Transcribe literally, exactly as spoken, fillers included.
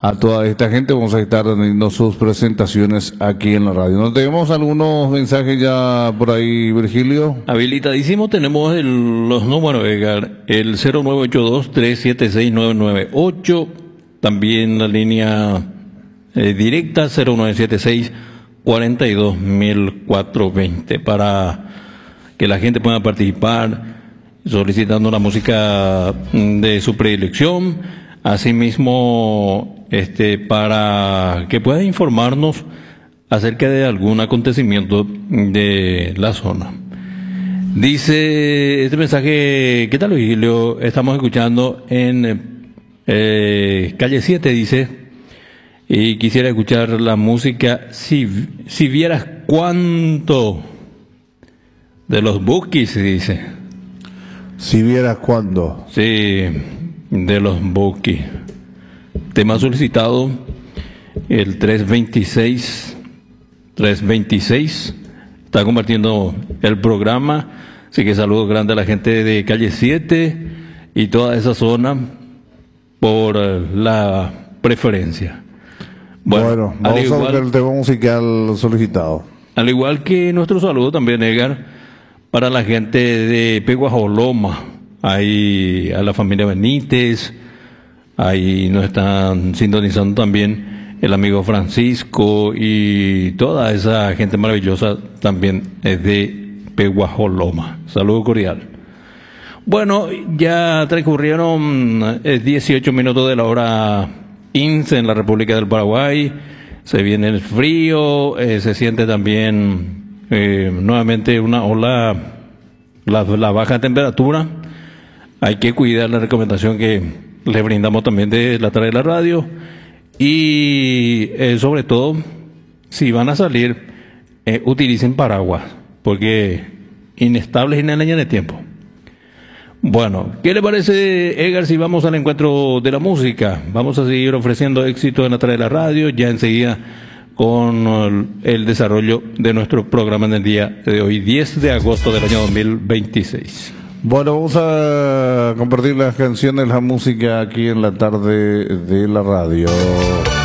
a toda esta gente. Vamos a estar teniendo sus presentaciones aquí en la radio. ¿No tenemos algunos mensajes ya por ahí, Virgilio? Habilitadísimo, tenemos el, los números, Edgar, el cero nueve ocho dos, tres siete seis, nueve nueve ocho, también la línea eh, directa cero nueve siete seis, cuarenta y dos mil cuatrocientos veinte, para que la gente pueda participar solicitando la música de su predilección, asimismo este, para que pueda informarnos acerca de algún acontecimiento de la zona. Dice este mensaje, ¿qué tal, Virgilio? Estamos escuchando en eh, calle siete, dice, y quisiera escuchar la música Si, si vieras cuánto, de los Bukis, dice. Si vieras cuándo. Sí, de los Bukis. Tema solicitado el tres veintiséis. tres veintiséis. Está compartiendo el programa. Así que saludos grandes a la gente de calle siete y toda esa zona por la preferencia. Bueno, bueno vamos igual, a buscar el tema musical solicitado. Al igual que nuestro saludo también, Edgar, para la gente de Peguajoloma, ahí a la familia Benítez, ahí nos están sintonizando también el amigo Francisco y toda esa gente maravillosa también es de Peguajoloma. Saludo cordial. Bueno, ya transcurrieron dieciocho minutos de la hora quince en la República del Paraguay. Se viene el frío, eh, se siente también Eh, nuevamente una ola, la, la baja temperatura. Hay que cuidar la recomendación que le brindamos también de la tarde de la radio y eh, sobre todo si van a salir eh, utilicen paraguas porque inestables y en el año de tiempo. Bueno, ¿qué le parece, Edgar, si vamos al encuentro de la música? Vamos a seguir ofreciendo éxito en la tarde de la radio, ya enseguida con el desarrollo de nuestro programa en el día de hoy, diez de agosto del año dos mil veintiséis. Bueno, vamos a compartir las canciones, la música aquí en la tarde de la radio.